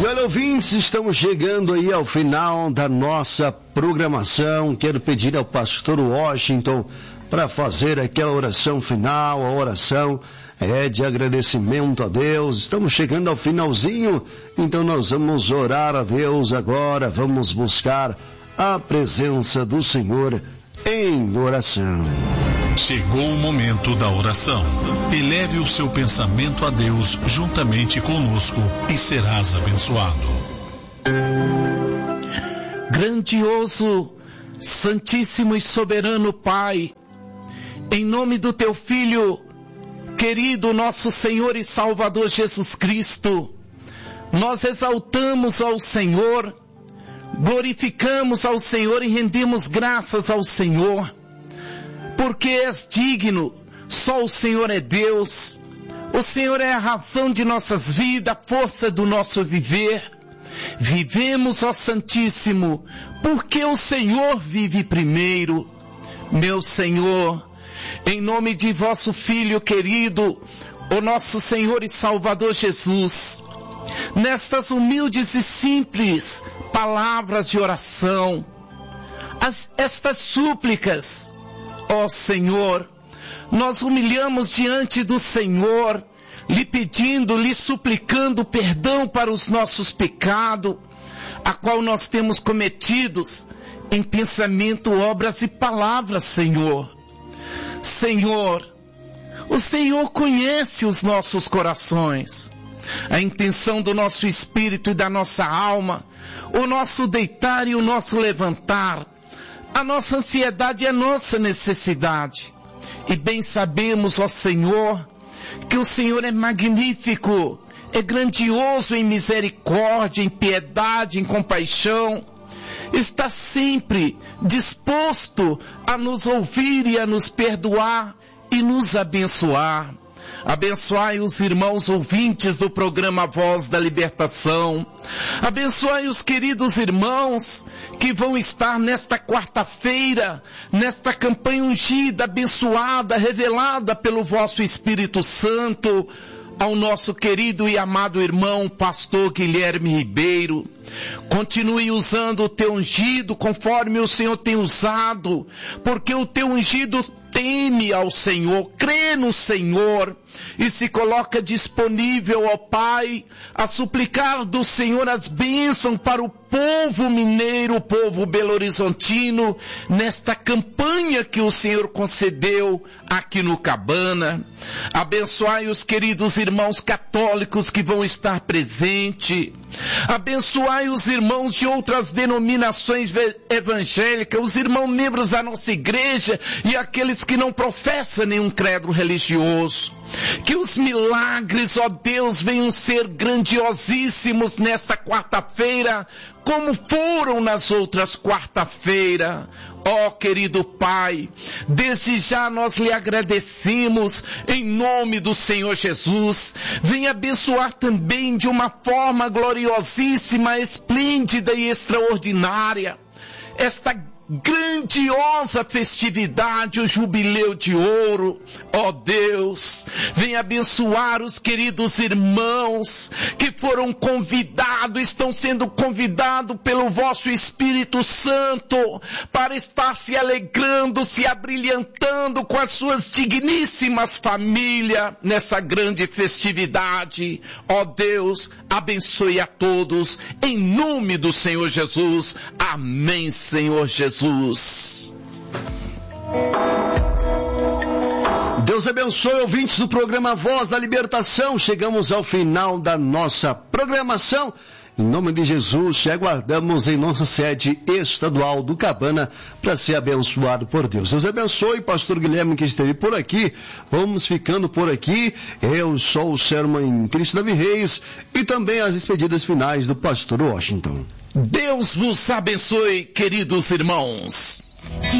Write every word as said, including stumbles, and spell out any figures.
E olha, ouvintes, estamos chegando aí ao final da nossa programação. Quero pedir ao pastor Washington para fazer aquela oração final, a oração é de agradecimento a Deus. Estamos chegando ao finalzinho, então nós vamos orar a Deus agora, vamos buscar a presença do Senhor em oração. Chegou o momento da oração. Eleve o seu pensamento a Deus juntamente conosco e serás abençoado. Grandioso, santíssimo e soberano Pai, em nome do teu Filho, querido nosso Senhor e Salvador Jesus Cristo, nós exaltamos ao Senhor, glorificamos ao Senhor e rendemos graças ao Senhor, porque és digno, só o Senhor é Deus, o Senhor é a razão de nossas vidas, a força do nosso viver. Vivemos, ó Santíssimo, porque o Senhor vive primeiro. Meu Senhor, em nome de vosso Filho querido, o nosso Senhor e Salvador Jesus, nestas humildes e simples palavras de oração, as, estas súplicas, ó Senhor, nós humilhamos diante do Senhor, lhe pedindo, lhe suplicando perdão para os nossos pecados, a qual nós temos cometidos em pensamento, obras e palavras, Senhor. Senhor, o Senhor conhece os nossos corações, a intenção do nosso espírito e da nossa alma, o nosso deitar e o nosso levantar, a nossa ansiedade e a nossa necessidade. E bem sabemos, ó Senhor, que o Senhor é magnífico, é grandioso em misericórdia, em piedade, em compaixão, está sempre disposto a nos ouvir e a nos perdoar e nos abençoar. Abençoai os irmãos ouvintes do programa Voz da Libertação. Abençoai os queridos irmãos que vão estar nesta quarta-feira, nesta campanha ungida, abençoada, revelada pelo vosso Espírito Santo, ao nosso querido e amado irmão, pastor Guilherme Ribeiro. Continue usando o teu ungido conforme o Senhor tem usado, porque o teu ungido teme ao Senhor, crê no Senhor e se coloca disponível ao Pai a suplicar do Senhor as bênçãos para o povo mineiro, o povo belo-horizontino, nesta campanha que o Senhor concedeu aqui no Cabana. Abençoai os queridos irmãos católicos que vão estar presentes. Abençoai os irmãos de outras denominações evangélicas, os irmãos membros da nossa igreja e aqueles que não professam nenhum credo religioso. Que os milagres, ó Deus, venham ser grandiosíssimos nesta quarta-feira, como foram nas outras quarta-feiras. Ó querido Pai, desde já nós lhe agradecemos em nome do Senhor Jesus. Venha abençoar também de uma forma gloriosíssima, esplêndida e extraordinária esta grandiosa festividade, o Jubileu de Ouro. Ó Deus, venha abençoar os queridos irmãos que foram convidados, estão sendo convidados pelo vosso Espírito Santo para estar se alegrando, se abrilhantando com as suas digníssimas famílias nessa grande festividade. Ó Deus, abençoe a todos em nome do Senhor Jesus. Amém, Senhor Jesus. Deus abençoe, ouvintes do programa Voz da Libertação. Chegamos ao final da nossa programação. Em nome de Jesus, te aguardamos em nossa sede estadual do Cabana para ser abençoado por Deus. Deus abençoe, pastor Guilherme, que esteve por aqui. Vamos ficando por aqui. Eu sou o Sermão Cristo Davi Reis e também as despedidas finais do pastor Washington. Deus vos abençoe, queridos irmãos.